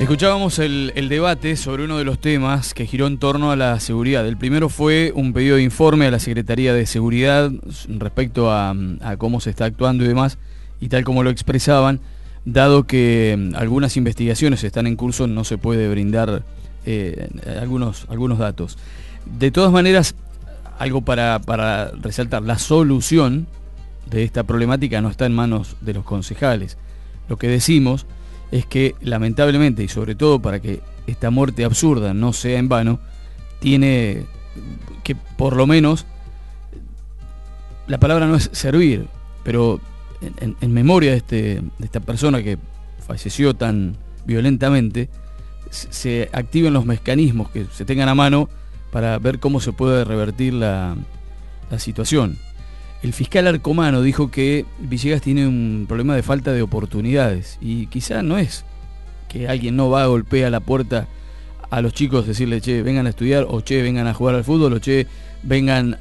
Escuchábamos el debate sobre uno de los temas que giró en torno a la seguridad. El primero fue un pedido de informe a la Secretaría de Seguridad respecto a cómo se está actuando y demás, y tal como lo expresaban, dado que algunas investigaciones están en curso, no se puede brindar algunos datos. De todas maneras, algo para resaltar, la solución de esta problemática no está en manos de los concejales. Lo que decimos es que lamentablemente, y sobre todo para que esta muerte absurda no sea en vano, tiene que por lo menos, la palabra no es servir, pero en memoria de esta persona que falleció tan violentamente, se activen los mecanismos que se tengan a mano para ver cómo se puede revertir la situación. El fiscal Arcomano dijo que Villegas tiene un problema de falta de oportunidades, y quizá no es que alguien no va a golpear la puerta a los chicos, decirle, che, vengan a estudiar, o che, vengan a jugar al fútbol, o che, vengan